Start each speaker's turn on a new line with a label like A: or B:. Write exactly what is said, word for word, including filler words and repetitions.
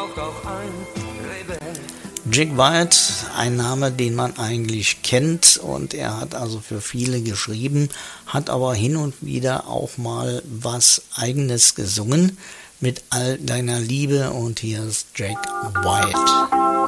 A: doch auch ein Rebell.
B: Jack White, ein Name, den man eigentlich kennt, und er hat also für viele geschrieben, hat aber hin und wieder auch mal was Eigenes gesungen mit All deiner Liebe, und hier ist Jack White.